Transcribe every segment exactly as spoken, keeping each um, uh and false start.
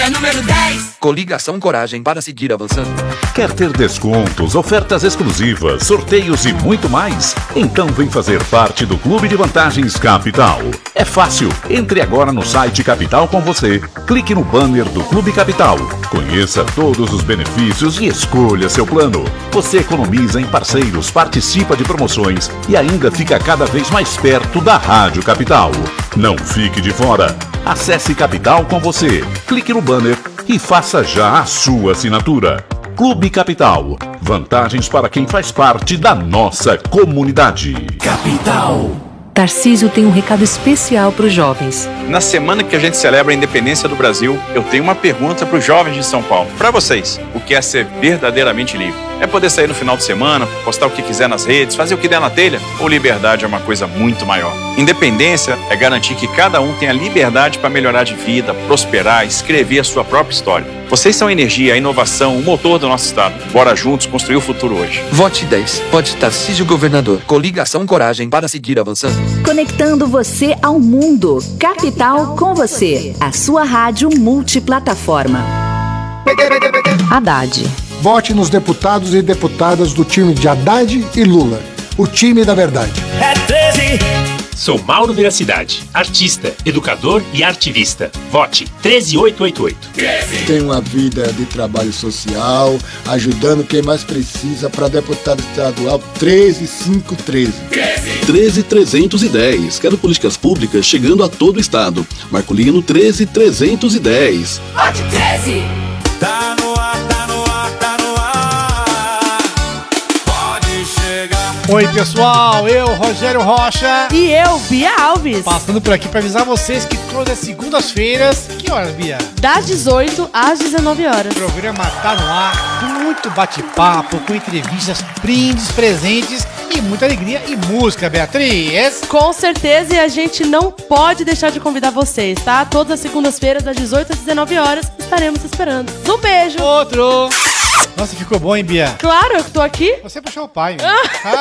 é número dez. Coligação Coragem para seguir avançando. Quer ter descontos, ofertas exclusivas, sorteios e muito mais? Então vem fazer parte do Clube de Vantagens Capital. É fácil. Entre agora no site Capital com você. Clique no banner do Clube Capital. Conheça todos os benefícios e escolha seu plano. Você economiza em parceiros, participa de promoções e ainda fica cada vez mais perto da Rádio Capital. Não fique de fora. Acesse Capital com você. Clique no banner e faça já a sua assinatura. Clube Capital. Vantagens para quem faz parte da nossa comunidade. Capital. Tarcísio tem um recado especial para os jovens. Na semana que a gente celebra a independência do Brasil, eu tenho uma pergunta para os jovens de São Paulo. Para vocês, o que é ser verdadeiramente livre? É poder sair no final de semana, postar o que quiser nas redes, fazer o que der na telha? Ou liberdade é uma coisa muito maior? Independência é garantir que cada um tenha liberdade para melhorar de vida, prosperar, escrever a sua própria história. Vocês são a energia, a inovação, o motor do nosso estado. Bora juntos construir o futuro hoje. Vote dez. Vote Tarcísio Governador. Coligação Coragem para seguir avançando. Conectando você ao mundo. Capital com você. A sua rádio multiplataforma. Haddad. Vote nos deputados e deputadas do time de Haddad e Lula. O time da verdade. É treze. Sou Mauro Veracidade, artista, educador e ativista. Vote treze mil oitocentos e oitenta e oito. Tenho uma vida de trabalho social, ajudando quem mais precisa, para deputado estadual treze mil quinhentos e treze. treze mil trezentos e dez. Quero políticas públicas chegando a todo o estado. Marcolino treze mil trezentos e dez. Vote treze. Tá no ar, tá no ar, tá no ar. Pode chegar. Oi, pessoal, eu, Rogério Rocha. E eu, Bia Alves. Passando por aqui para avisar vocês que todas as segundas-feiras, que horas, Bia? Das dezoito às dezenove horas. O programa tá no ar, com muito bate-papo, com entrevistas, brindes, presentes e muita alegria e música, Beatriz. Com certeza, e a gente não pode deixar de convidar vocês, tá? Todas as segundas-feiras, das dezoito às dezenove horas, estaremos esperando. Um beijo. Outro. Nossa, ficou bom, hein, Bia? Claro, eu tô aqui. Você puxou o pai, né?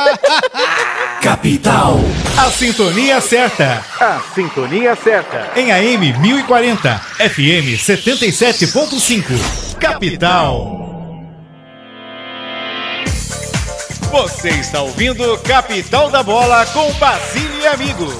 Capital. A sintonia certa. A sintonia certa. Em A M mil e quarenta, F M setenta e sete ponto cinco. Capital. Você está ouvindo Capital da Bola com Basílio e Amigos.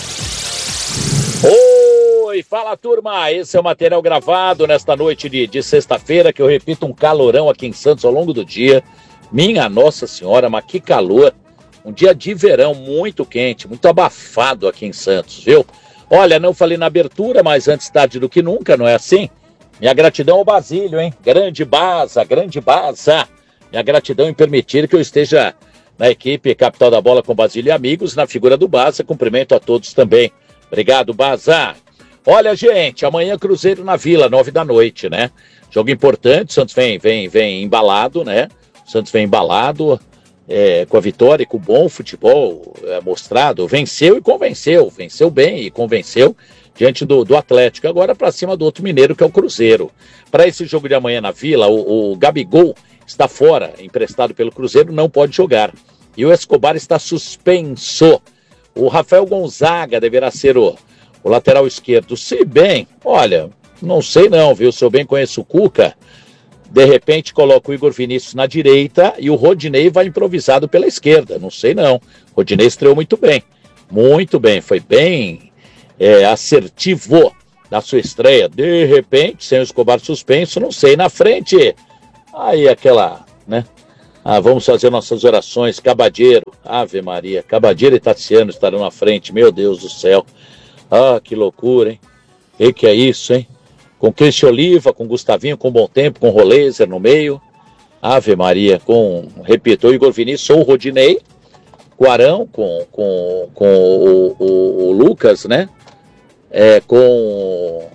Oi, fala turma, esse é o material gravado nesta noite de, de sexta-feira, que eu repito, um calorão aqui em Santos ao longo do dia. Minha Nossa Senhora, mas que calor, um dia de verão muito quente, muito abafado aqui em Santos, viu? Olha, não falei na abertura, mas antes tarde do que nunca, não é assim? Minha gratidão ao Basílio, hein? Grande Baza, grande Baza. Minha gratidão em permitir que eu esteja na equipe Capital da Bola com Basílio e Amigos, na figura do Baza, cumprimento a todos também. Obrigado, Baza. Olha, gente, amanhã Cruzeiro na Vila, nove da noite, né? Jogo importante, o Santos vem, vem, vem embalado, né? O Santos vem embalado é, com a vitória e com o bom futebol é, mostrado. Venceu e convenceu, venceu bem e convenceu diante do, do Atlético. Agora para cima do outro mineiro, que é o Cruzeiro. Para esse jogo de amanhã na Vila, o, o Gabigol está fora, emprestado pelo Cruzeiro, não pode jogar. E o Escobar está suspenso. O Rafael Gonzaga deverá ser o... o lateral esquerdo, se bem, olha, não sei não, viu? Se eu bem conheço o Cuca, de repente coloca o Igor Vinícius na direita e o Rodinei vai improvisado pela esquerda, não sei não. O Rodinei estreou muito bem, muito bem, foi bem é, assertivo na sua estreia. De repente, sem o Escobar suspenso, não sei, na frente, aí aquela, né? Ah, vamos fazer nossas orações, Cabadeiro, Ave Maria, Cabadeiro e Tassiano estarão na frente, meu Deus do céu. Ah, que loucura, hein? E que é isso, hein? Com Cristian Oliva, com Gustavinho, com Bom Tempo, com Roleiser no meio. Ave Maria, com, repito, o Igor Vinícius ou o Rodinei, com o Arão, com, com, com o, o, o Lucas, né? É, com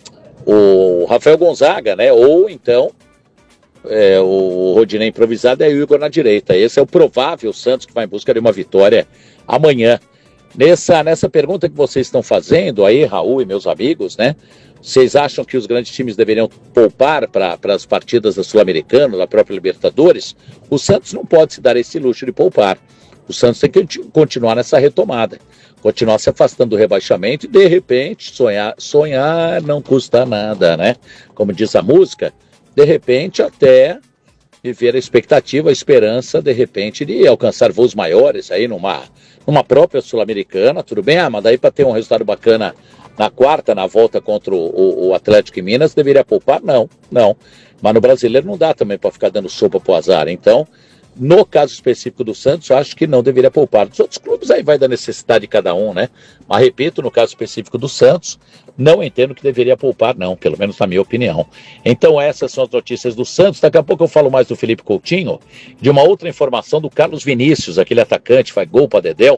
o Rafael Gonzaga, né? Ou então é, o Rodinei improvisado e o Igor na direita. Esse é o provável Santos que vai em busca de uma vitória amanhã. Nessa, nessa pergunta que vocês estão fazendo aí, Raul e meus amigos, né? Vocês acham que os grandes times deveriam poupar para as partidas da Sul-Americana, da própria Libertadores? O Santos não pode se dar esse luxo de poupar. O Santos tem que continuar nessa retomada, continuar se afastando do rebaixamento e, de repente, sonhar, sonhar não custa nada, né? Como diz a música, de repente até viver a expectativa, a esperança, de repente, de alcançar voos maiores aí numa, numa própria Sul-Americana, tudo bem? Ah, mas daí para ter um resultado bacana na quarta, na volta contra o, o, o Atlético em Minas, deveria poupar? Não, não. Mas no Brasileiro não dá também para ficar dando sopa pro azar, então... No caso específico do Santos, eu acho que não deveria poupar. Dos outros clubes aí vai da necessidade de cada um, né? Mas repito, no caso específico do Santos, não entendo que deveria poupar, não, pelo menos na minha opinião. Então essas são as notícias do Santos. Daqui a pouco eu falo mais do Felipe Coutinho, de uma outra informação do Carlos Vinícius, aquele atacante, faz gol para Dedéu.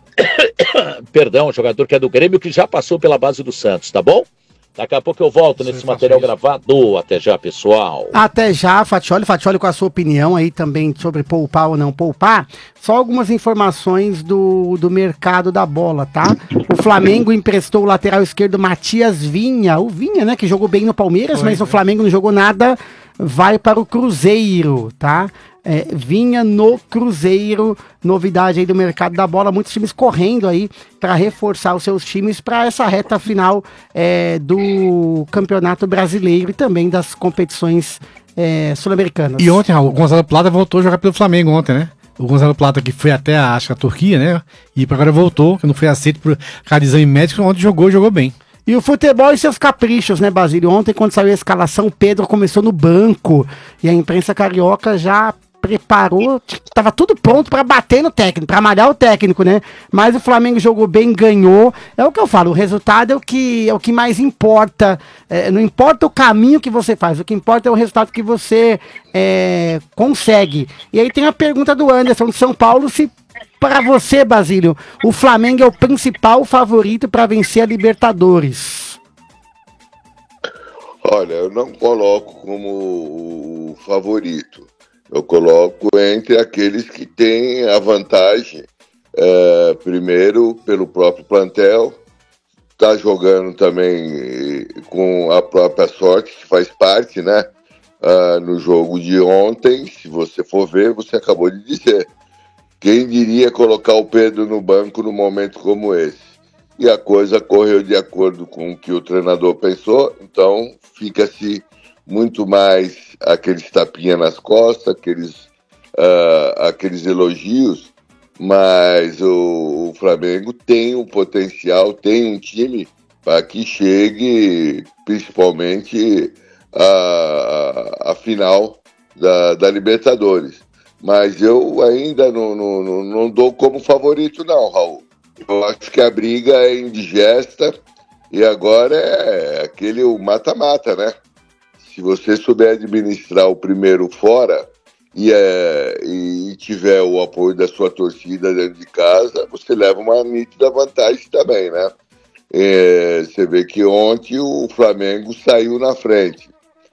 Perdão, jogador que é do Grêmio, que já passou pela base do Santos, tá bom? Daqui a pouco eu volto nesse material gravado. Até já, pessoal. Até já, Fatioli. Fatioli, com a sua opinião aí também sobre poupar ou não poupar. Só algumas informações do, do mercado da bola, tá? O Flamengo emprestou o lateral esquerdo Matias Vinha. O Vinha, né, que jogou bem no Palmeiras, Foi, mas né? o Flamengo não jogou nada. Vai para o Cruzeiro, tá? É, Vinha no Cruzeiro, novidade aí do mercado da bola, muitos times correndo aí para reforçar os seus times para essa reta final é, do Campeonato Brasileiro e também das competições é, sul-americanas. E ontem, Raul, o Gonzalo Plata voltou a jogar pelo Flamengo ontem, né? O Gonzalo Plata, que foi até, a, acho que a Turquia, né? E agora voltou, que não foi aceito por cada exame médico, ontem jogou, jogou bem. E o futebol e seus caprichos, né, Basílio? Ontem, quando saiu a escalação, o Pedro começou no banco e a imprensa carioca já preparou, tava tudo pronto para bater no técnico, para malhar o técnico, né? Mas o Flamengo jogou bem, ganhou. É o que eu falo, o resultado é o que, é o que mais importa. É, não importa o caminho que você faz, o que importa é o resultado que você é, consegue. E aí tem a pergunta do Anderson de São Paulo, se para você, Basílio, o Flamengo é o principal favorito para vencer a Libertadores. Olha, eu não coloco como o favorito. Eu coloco entre aqueles que têm a vantagem, é, primeiro, pelo próprio plantel, está jogando também com a própria sorte, que faz parte, né? Uh, no jogo de ontem, se você for ver, você acabou de dizer. Quem diria colocar o Pedro no banco num momento como esse? E a coisa correu de acordo com o que o treinador pensou, então fica-se muito mais aqueles tapinha nas costas, aqueles, uh, aqueles elogios, mas o, o Flamengo tem um potencial, tem um time para que chegue principalmente a, a final da, da Libertadores. Mas eu ainda não, não, não dou como favorito não, Raul. Eu acho que a briga é indigesta e agora é aquele mata-mata, né? Se você souber administrar o primeiro fora e, é, e tiver o apoio da sua torcida dentro de casa, você leva uma nítida vantagem também, né? É, você vê que ontem o Flamengo saiu na frente.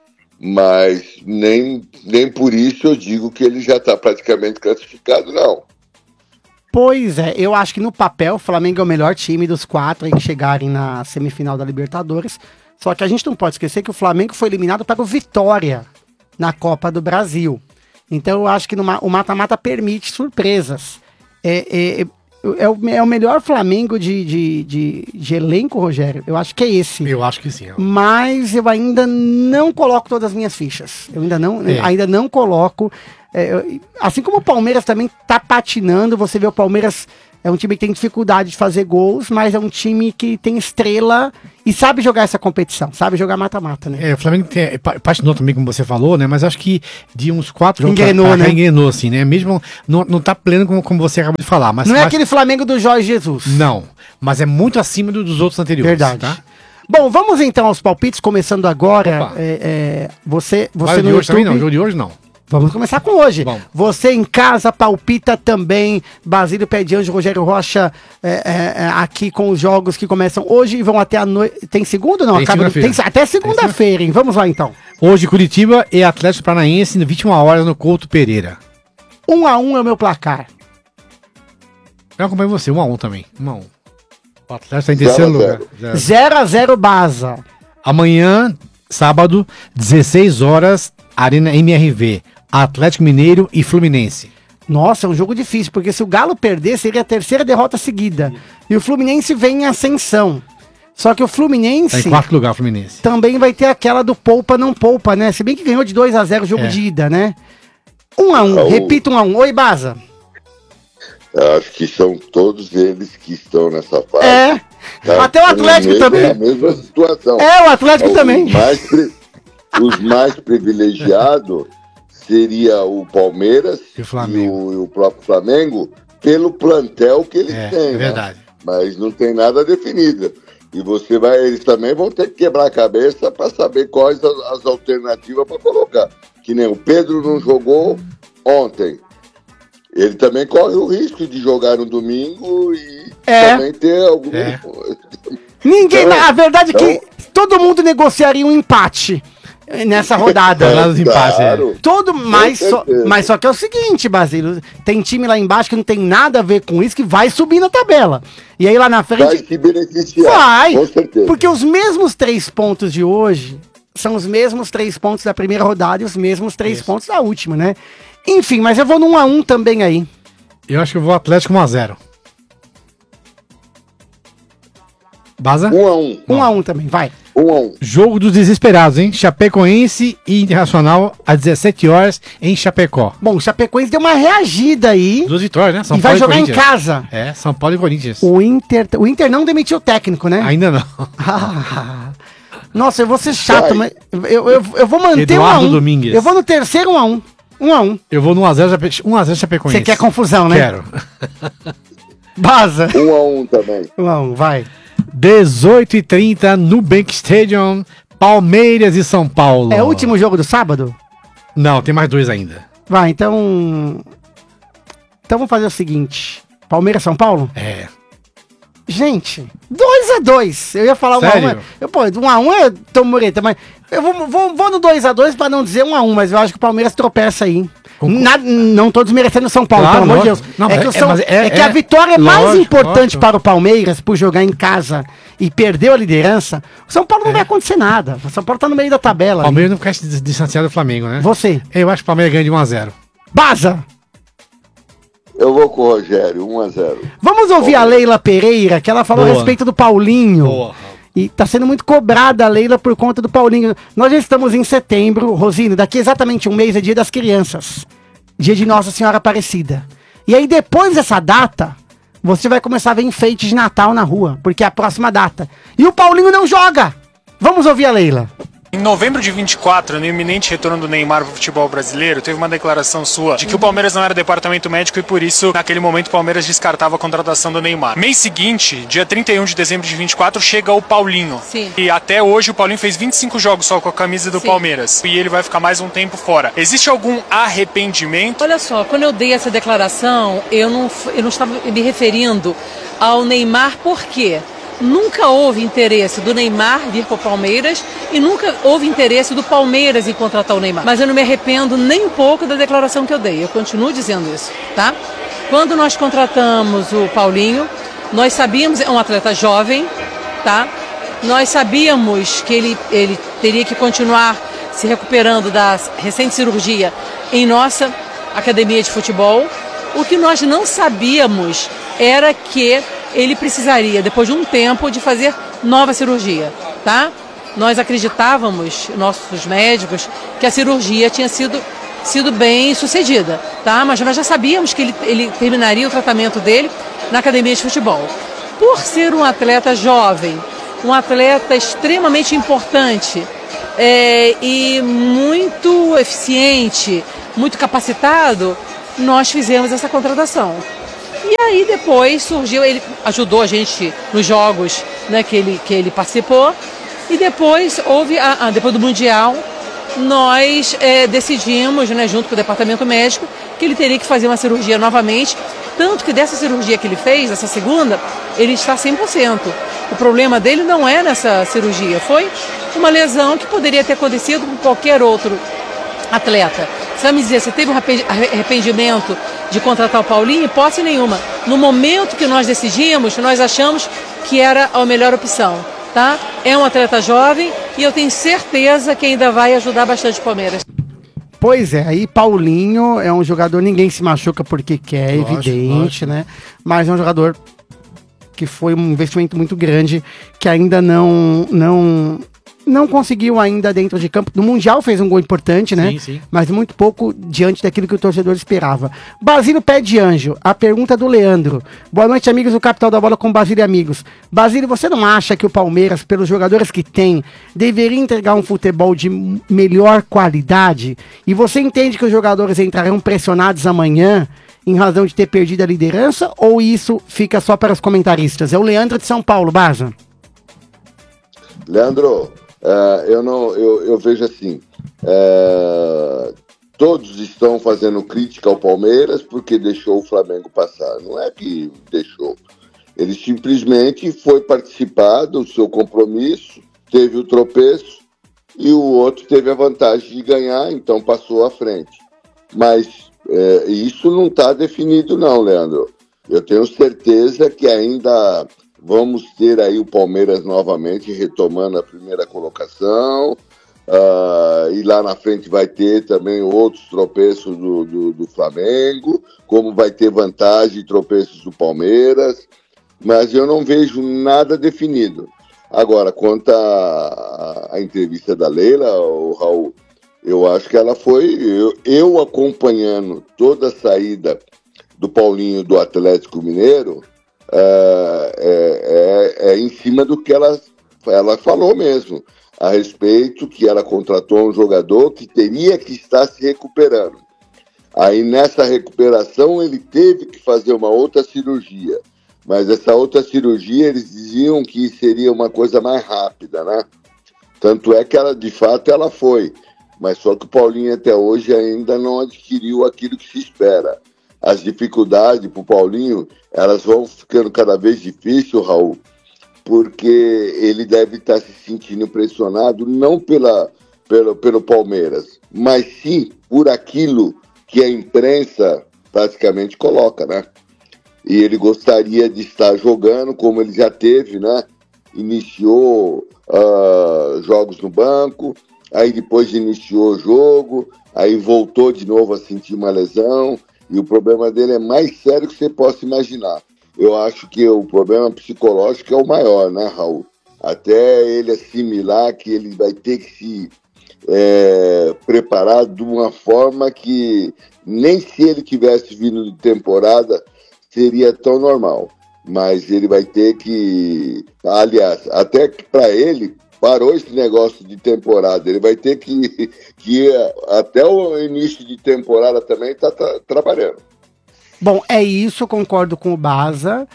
Mas nem, nem por isso eu digo que ele já está praticamente classificado, não. Pois é, eu acho que no papel o Flamengo é o melhor time dos quatro em chegarem na semifinal da Libertadores. Só que a gente não pode esquecer que o Flamengo foi eliminado para o Vitória na Copa do Brasil. Então eu acho que numa, o mata-mata permite surpresas. É, é, é, o, é o melhor Flamengo de, de, de, de elenco, Rogério? Eu acho que é esse. Eu acho que sim. Ó. Mas eu ainda não coloco todas as minhas fichas. Eu ainda não, é. ainda não coloco. É, assim como o Palmeiras também tá patinando, você vê o Palmeiras é um time que tem dificuldade de fazer gols, mas é um time que tem estrela e sabe jogar essa competição, sabe jogar mata-mata, né? É, o Flamengo tem, patinou também, como você falou, né? Mas acho que de uns quatro jogos engrenou, pra, pra, né? engrenou, assim, né? Mesmo não, não tá pleno como, como você acabou de falar. Mas, não mas, é aquele Flamengo do Jorge Jesus. Não, mas é muito acima do, dos outros anteriores. Verdade. Tá? Bom, vamos então aos palpites, começando agora. É, é, você você no YouTube... também não, o jogo de hoje não. Vamos começar com hoje. Bom. Você em casa palpita também. Basílio Pé de Anjo, Rogério Rocha é, é, aqui com os jogos que começam hoje e vão até a noite. Tem segundo ou não? Tem Acaba... Tem até segunda-feira, hein? Vamos lá então. Hoje Curitiba e Atlético Paranaense, vinte e uma horas no Couto Pereira. Um a um é o meu placar. Eu acompanho você, um a um também. um a um. O Atlético está em terceiro lugar. zero a zero Baza. Amanhã, sábado, dezesseis horas, Arena M R V. Atlético Mineiro e Fluminense. Nossa, é um jogo difícil, porque se o Galo perder, seria a terceira derrota seguida. E o Fluminense vem em ascensão. Só que o Fluminense... Tá em quarto lugar o Fluminense. Também vai ter aquela do poupa, não poupa, né? Se bem que ganhou de dois a zero o jogo É. de ida, né? um a um, Então- repita um a um. Oi, Baza. Eu acho que são todos eles que estão nessa fase. É. Tá? Até o Atlético mesmo- também. É a mesma situação. É, o Atlético Os também. mais pri- os mais privilegiados seria o Palmeiras E o Flamengo. o, e o próprio Flamengo pelo plantel que eles É, têm. é né? verdade. Mas não tem nada definido. E você vai, eles também vão ter que quebrar a cabeça para saber quais as, as alternativas para colocar. Que nem o Pedro não jogou ontem. Ele também corre o risco de jogar no domingo e É. também ter algum. É. Ninguém... Então, a verdade é que então- todo mundo negociaria um empate nessa rodada. Rodada dos empates, é. Todo, mas, Com só, certeza. mas só que é o seguinte, Basílio, tem time lá embaixo que não tem nada a ver com isso, que vai subir na tabela. E aí lá na Vai frente... se beneficiar. Vai, Com certeza. porque os mesmos três pontos de hoje são os mesmos três pontos da primeira rodada e os mesmos três pontos da última, né? Enfim, mas eu vou no um a um também aí. Eu acho que eu vou Atlético um a zero. Baza? Um a um. um a um também, vai. Um a um. Jogo dos desesperados, hein? Chapecoense e Internacional às dezessete horas em Chapecó. Bom, o Chapecoense deu uma reagida aí Duas vitórias, né? São e vai Paulo jogar em Corinthians. casa. É, São Paulo e Corinthians. O Inter, o Inter não demitiu o técnico, né? Ainda não. Ah, nossa, eu vou ser chato, Vai. mas eu, eu, eu vou manter Eduardo um a um. Domingues. Eu vou no terceiro um a um. um a um. Eu vou no um a zero Chape... um a zero Chapecoense. Você quer confusão, né? Quero. Baza. Um a um também. um a um, vai. dezoito e trinta no Bank Stadium, Palmeiras e São Paulo. É o último jogo do sábado? Não, tem mais dois ainda. Vai, então. Então vamos fazer o seguinte: Palmeiras São Paulo? É. Gente, dois a dois. Eu ia falar um a um. Sério? Eu, pô, um a um é Tom Mureta, mas eu vou, vou, vou no dois a dois pra não dizer um a um, mas eu acho que o Palmeiras tropeça aí. Na, não tô desmerecendo o São Paulo, Claro, pelo amor de Deus. lógico. Não, é, é- que o é, São- mas é- é que a é- vitória é mais lógico, importante lógico. para o Palmeiras por jogar em casa e perdeu a liderança. O São Paulo não vai acontecer nada. O São Paulo tá no meio da tabela. ali. Palmeiras não ficar se distanciado do Flamengo, né? Você. Eu acho que o Palmeiras ganha de um a zero. Baza! Eu vou com o Rogério, um a zero. Vamos ouvir a Leila Pereira, que ela falou a Boa. respeito do Paulinho. Boa. E tá sendo muito cobrada a Leila por conta do Paulinho. Nós já estamos em setembro, Rosino, daqui exatamente um mês é dia das crianças. Dia de Nossa Senhora Aparecida. E aí depois dessa data, você vai começar a ver enfeites de Natal na rua, porque é a próxima data. E o Paulinho não joga! Vamos ouvir a Leila. Em novembro de vinte e quatro, no iminente retorno do Neymar para o futebol brasileiro, teve uma declaração sua de que o Palmeiras não era departamento médico e por isso, naquele momento, o Palmeiras descartava a contratação do Neymar. Mês seguinte, dia trinta e um de dezembro de vinte e quatro, chega o Paulinho. Sim. E até hoje o Paulinho fez vinte e cinco jogos só com a camisa do Sim. Palmeiras. E ele vai ficar mais um tempo fora. Existe algum arrependimento? Olha só, quando eu dei essa declaração, eu não, f- eu não estava me referindo ao Neymar, por quê? Nunca houve interesse do Neymar vir para o Palmeiras e nunca houve interesse do Palmeiras em contratar o Neymar. Mas eu não me arrependo nem um pouco da declaração que eu dei. Eu continuo dizendo isso, tá? Quando nós contratamos o Paulinho, nós sabíamos, é um atleta jovem, tá? Nós sabíamos que ele, ele teria que continuar se recuperando da recente cirurgia em nossa academia de futebol. O que nós não sabíamos era que ele precisaria, depois de um tempo, de fazer nova cirurgia, tá? Nós acreditávamos, nossos médicos, que a cirurgia tinha sido, sido bem sucedida, tá? Mas nós já sabíamos que ele, ele terminaria o tratamento dele na academia de futebol. Por ser um atleta jovem, um atleta extremamente importante é, e muito eficiente, muito capacitado, nós fizemos essa contratação. E aí depois surgiu, ele ajudou a gente nos jogos, né, que, ele, que ele participou. E depois houve, a, a, depois do Mundial, nós é, decidimos, né, junto com o departamento médico, que ele teria que fazer uma cirurgia novamente. Tanto que dessa cirurgia que ele fez, essa segunda, ele está cem por cento. O problema dele não é nessa cirurgia, foi uma lesão que poderia ter acontecido com qualquer outro atleta. Você vai me dizer, você teve um arrependimento de contratar o Paulinho? Hipótese nenhuma. No momento que nós decidimos, nós achamos que era a melhor opção, tá? É um atleta jovem e eu tenho certeza que ainda vai ajudar bastante o Palmeiras. Pois é, aí Paulinho é um jogador, ninguém se machuca porque quer, Lógico, evidente, lógico. né? Mas é um jogador que foi um investimento muito grande, que ainda não, não, não conseguiu ainda dentro de campo. No Mundial fez um gol importante, né? Sim, sim. Mas muito pouco diante daquilo que o torcedor esperava. Basílio Pé de Anjo, a pergunta do Leandro. Boa noite, amigos do Capital da Bola com Basílio e amigos. Basílio, você não acha que o Palmeiras, pelos jogadores que tem, deveria entregar um futebol de melhor qualidade? E você entende que os jogadores entrarão pressionados amanhã em razão de ter perdido a liderança, ou isso fica só para os comentaristas? É o Leandro de São Paulo, Baza. Leandro, uh, eu, não, eu, eu vejo assim, uh, todos estão fazendo crítica ao Palmeiras porque deixou o Flamengo passar. Não é que deixou. Ele simplesmente foi participar do seu compromisso, teve o tropeço e o outro teve a vantagem de ganhar, então passou à frente. Mas É, isso não está definido não, Leandro. Eu tenho certeza que ainda vamos ter aí o Palmeiras novamente retomando a primeira colocação, uh, e lá na frente vai ter também outros tropeços do, do, do Flamengo, como vai ter vantagem e tropeços do Palmeiras, mas eu não vejo nada definido. Agora, quanto à a, a entrevista da Leila, o Raul, eu acho que ela foi, eu, eu acompanhando toda a saída do Paulinho do Atlético Mineiro, é, é, é, é em cima do que ela, ela falou mesmo, a respeito que ela contratou um jogador que teria que estar se recuperando. Aí nessa recuperação ele teve que fazer uma outra cirurgia, mas essa outra cirurgia eles diziam que seria uma coisa mais rápida, né? Tanto é que ela, de fato, ela foi. Mas só que o Paulinho até hoje ainda não adquiriu aquilo que se espera. As dificuldades para o Paulinho, elas vão ficando cada vez difíceis, Raul, porque ele deve estar se sentindo pressionado não pela, pelo, pelo Palmeiras, mas sim por aquilo que a imprensa praticamente coloca, né? E ele gostaria de estar jogando como ele já teve, né? Iniciou uh, jogos no banco, aí depois iniciou o jogo, aí voltou de novo a sentir uma lesão, e o problema dele é mais sério que você possa imaginar. Eu acho que o problema psicológico é o maior, né, Raul? Até ele assimilar que ele vai ter que se é, preparar de uma forma que nem se ele tivesse vindo de temporada seria tão normal. Mas ele vai ter que... Aliás, até que para ele... Parou esse negócio de temporada, ele vai ter que, que até o início de temporada também estar tá tra- trabalhando. Bom, é isso, concordo com o Baza.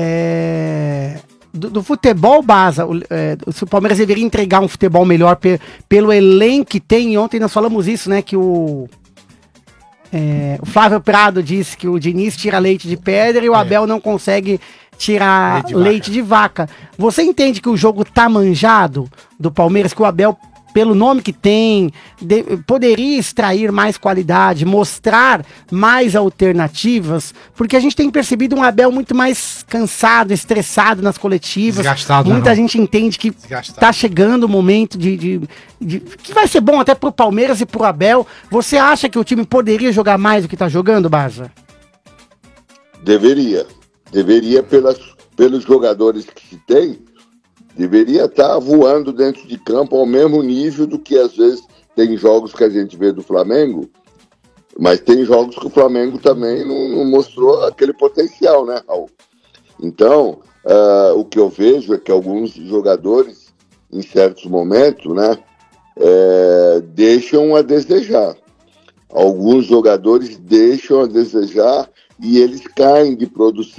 É... Do, do futebol, Baza, o, é, o Palmeiras deveria entregar um futebol melhor pe- pelo elenco que tem. Ontem nós falamos isso, né, que o, é, o Flávio Prado disse que o Diniz tira leite de pedra e o é. Abel não consegue tirar leite de, leite de vaca. Você entende que o jogo tá manjado do Palmeiras, que o Abel, pelo nome que tem, de, poderia extrair mais qualidade, mostrar mais alternativas? Porque a gente tem percebido um Abel muito mais cansado, estressado nas coletivas. Desgastado, Muita né, gente entende que Desgastado. Tá chegando o momento de, de, de... que vai ser bom até pro Palmeiras e pro Abel. Você acha que o time poderia jogar mais do que tá jogando, Baza? Deveria. Deveria, pelas, pelos jogadores que se tem, deveria estar voando dentro de campo ao mesmo nível do que às vezes tem jogos que a gente vê do Flamengo, mas tem jogos que o Flamengo também não, não mostrou aquele potencial, né, Raul? Então, uh, o que eu vejo é que alguns jogadores, em certos momentos, né, é, deixam a desejar. Alguns jogadores deixam a desejar e eles caem de produção